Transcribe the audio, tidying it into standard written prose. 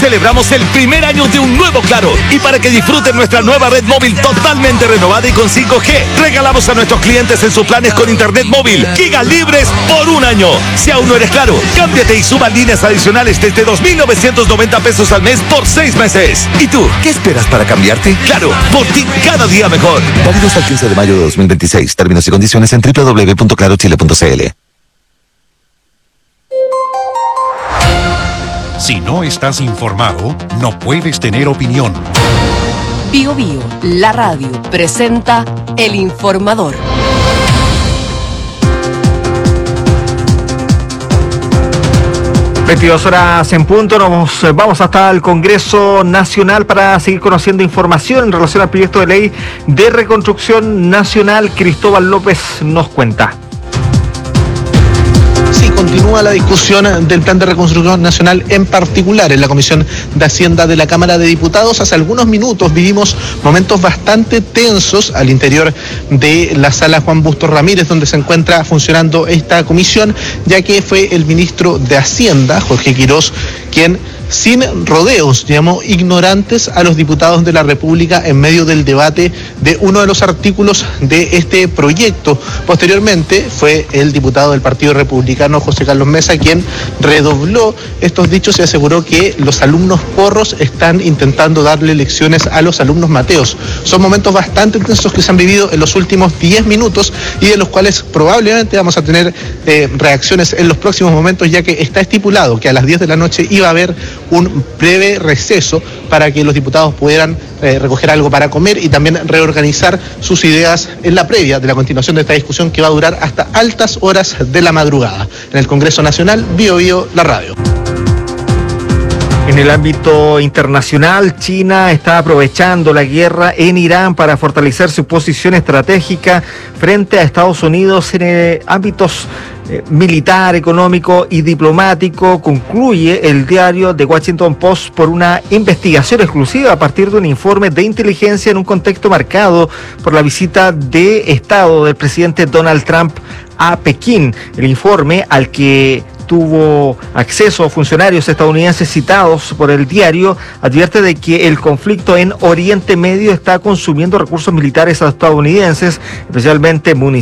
celebramos el primer año de un nuevo Claro. Y para que disfruten nuestra nueva red móvil totalmente renovada y con 5G, regalamos a nuestros clientes en sus planes con internet móvil gigas libres por un año. Si aún no eres Claro, cámbiate y suba líneas adicionales desde 2,990 pesos al mes por 6 meses. ¿Y tú, qué esperas para cambiarte? Claro, por ti cada día mejor. Válido hasta el 15 de mayo de 2026. Términos y condiciones en www.clarochile.cl. Si no estás informado, no puedes tener opinión. Bio Bio, la radio, presenta El Informador. (22:00 en punto). Nos vamos hasta el Congreso Nacional para seguir conociendo información en relación al proyecto de ley de reconstrucción nacional. Cristóbal López nos cuenta. Sí, continúa la discusión del plan de reconstrucción nacional, en particular en la Comisión de Hacienda de la Cámara de Diputados. Hace algunos minutos vivimos momentos bastante tensos al interior de la sala Juan Bustos Ramírez, donde se encuentra funcionando esta comisión, ya que fue el ministro de Hacienda, Jorge Quirós, quien sin rodeos llamó ignorantes a los diputados de la República en medio del debate de uno de los artículos de este proyecto. Posteriormente fue el diputado del Partido Republicano, José Carlos Mesa, quien redobló estos dichos y aseguró que los alumnos porros están intentando darle lecciones a los alumnos mateos. Son momentos bastante intensos que se han vivido en los últimos 10 minutos y de los cuales probablemente vamos a tener reacciones en los próximos momentos, ya que está estipulado que a las 10 de la noche iba a haber un breve receso para que los diputados pudieran recoger algo para comer y también reorganizar sus ideas en la previa de la continuación de esta discusión, que va a durar hasta altas horas de la madrugada. En el Congreso Nacional, Bio Bio, la radio. En el ámbito internacional, China está aprovechando la guerra en Irán para fortalecer su posición estratégica frente a Estados Unidos en ámbitos militar, económico y diplomático. Concluye el diario The Washington Post por una investigación exclusiva a partir de un informe de inteligencia en un contexto marcado por la visita de Estado del presidente Donald Trump a Pekín. El informe, al que tuvo acceso a funcionarios estadounidenses citados por el diario, advierte de que el conflicto en Oriente Medio está consumiendo recursos militares estadounidenses, especialmente municiones